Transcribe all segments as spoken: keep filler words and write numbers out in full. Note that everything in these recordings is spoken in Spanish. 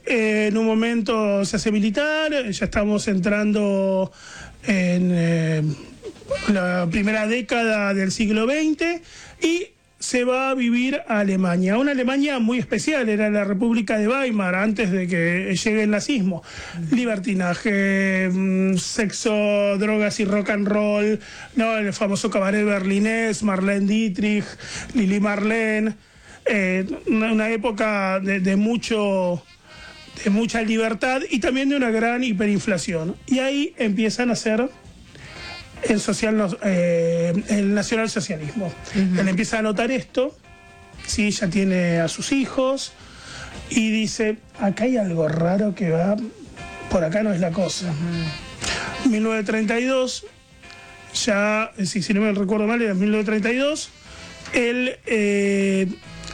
eh, en un momento se hace militar, ya estamos entrando en eh, la primera década del siglo veinte y se va a vivir a Alemania, una Alemania muy especial, era la República de Weimar antes de que llegue el nazismo. Libertinaje, sexo, drogas y rock and roll, ¿no? El famoso cabaret berlinés, Marlene Dietrich, Lili Marlene, eh, una, una época de, de mucho... de mucha libertad y también de una gran hiperinflación. Y ahí empiezan a hacer el, social, eh, el nacionalsocialismo. Uh-huh. Él empieza a notar esto, ¿sí? Ya tiene a sus hijos y dice, acá hay algo raro que va, por acá no es la cosa. Uh-huh. mil novecientos treinta y dos, ya, si, si no me recuerdo mal, era mil novecientos treinta y dos, él, eh,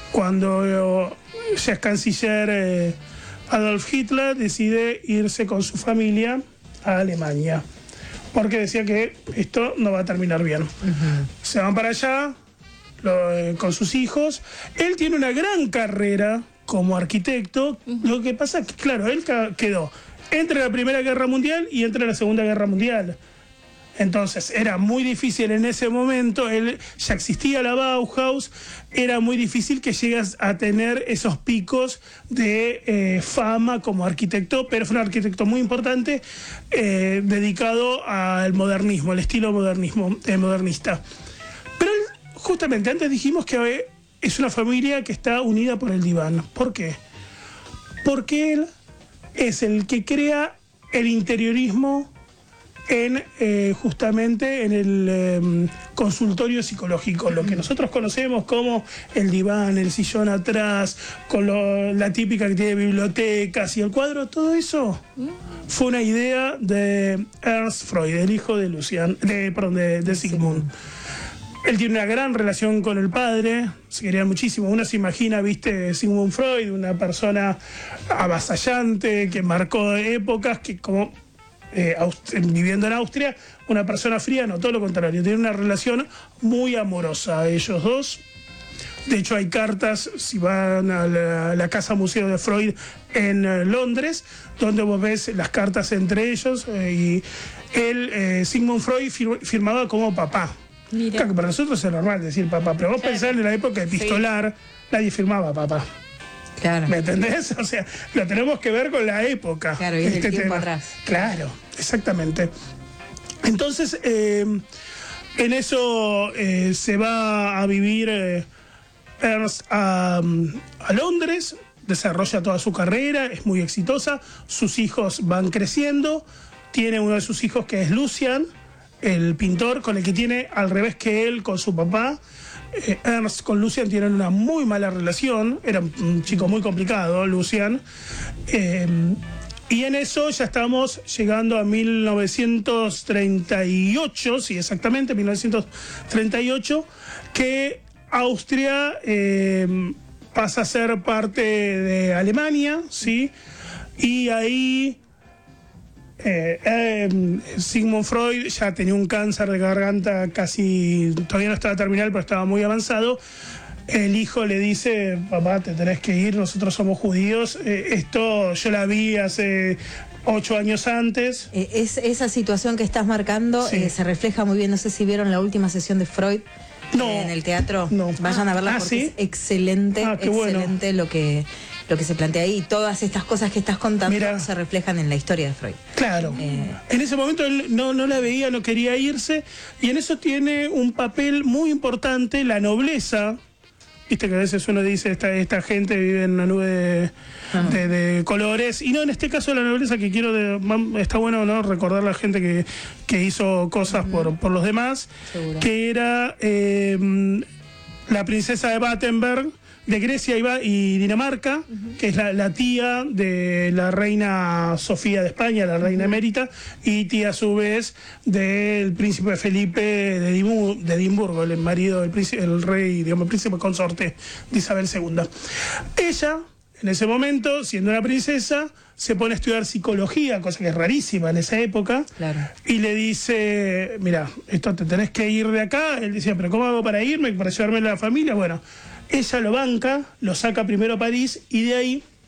cuando ya es canciller... Eh, Adolf Hitler decide irse con su familia a Alemania, porque decía que esto no va a terminar bien. Uh-huh. Se van para allá lo, eh, con sus hijos. Él tiene una gran carrera como arquitecto. Uh-huh. Lo que pasa es que, claro, él ca- quedó entre la Primera Guerra Mundial y entre la Segunda Guerra Mundial. Entonces era muy difícil en ese momento, él, ya existía la Bauhaus, era muy difícil que llegas a tener esos picos de eh, fama como arquitecto, pero fue un arquitecto muy importante eh, dedicado al modernismo, al estilo modernismo, eh, modernista. Pero él, justamente antes dijimos que es una familia que está unida por el diván. ¿Por qué? Porque él es el que crea el interiorismo en eh, justamente en el eh, consultorio psicológico, lo que nosotros conocemos como el diván, el sillón atrás, con lo, la típica que tiene bibliotecas y el cuadro, todo eso fue una idea de Ernst Freud, el hijo de Lucian, de, perdón, de, de Sigmund. Él tiene una gran relación con el padre, se querían muchísimo. Uno se imagina, viste, Sigmund Freud, una persona avasallante que marcó épocas, que como Eh, viviendo en Austria, una persona fría, no, todo lo contrario, tiene una relación muy amorosa ellos dos. De hecho hay cartas, si van a la, la casa museo de Freud en eh, Londres, donde vos ves las cartas entre ellos, eh, y él, eh, Sigmund Freud, fir, firmaba como papá. Claro que para nosotros es normal decir papá, pero vos claro. pensás en la época epistolar, sí. Nadie firmaba papá. Claro. ¿Me entendés? O sea, lo tenemos que ver con la época. Claro, y es este el tiempo tema. Atrás. Claro, exactamente. Entonces, eh, en eso eh, se va a vivir eh, Ernst a, a Londres, desarrolla toda su carrera, es muy exitosa, sus hijos van creciendo, tiene uno de sus hijos que es Lucian, el pintor, con el que tiene al revés que él con su papá. Eh, Ernst con Lucian tienen una muy mala relación, era un chico muy complicado, Lucian, eh, y en eso ya estamos llegando a mil novecientos treinta y ocho, sí, exactamente, mil novecientos treinta y ocho, que Austria eh, pasa a ser parte de Alemania, ¿sí? Y ahí Eh, eh, Sigmund Freud ya tenía un cáncer de garganta casi, todavía no estaba terminal, pero estaba muy avanzado. El hijo le dice, papá, te tenés que ir, nosotros somos judíos. Eh, esto yo la vi hace ocho años antes. Eh, es, esa situación que estás marcando sí. eh, se refleja muy bien, no sé si vieron la última sesión de Freud no, eh, en el teatro. No. Vayan a verla ah, porque ¿sí? es excelente, ah, qué excelente bueno. lo que... lo que se plantea ahí, y todas estas cosas que estás contando Mira, se reflejan en la historia de Freud. Claro. Eh, en ese momento él no, no la veía, no quería irse, y en eso tiene un papel muy importante la nobleza. Viste que a veces uno dice, esta, esta gente vive en una nube de, ah. de, de colores, y no, en este caso la nobleza que quiero, de, está bueno, ¿no?, recordar a la gente que, que hizo cosas uh-huh. por, por los demás, Seguro. que era eh, la princesa de Battenberg, de Grecia y Dinamarca, uh-huh. que es la, la tía de la reina Sofía de España, la reina uh-huh. emérita, y tía a su vez del príncipe Felipe de, Edimu, de Edimburgo, el marido del príncipe, el rey, digamos, el príncipe consorte de Isabel segunda. Ella, en ese momento, siendo una princesa, se pone a estudiar psicología, cosa que es rarísima en esa época, claro. y le dice, mira, esto te tenés que ir de acá. Él decía, pero ¿cómo hago para irme, para llevarme a la familia? Bueno, ella lo banca, lo saca primero a París y de ahí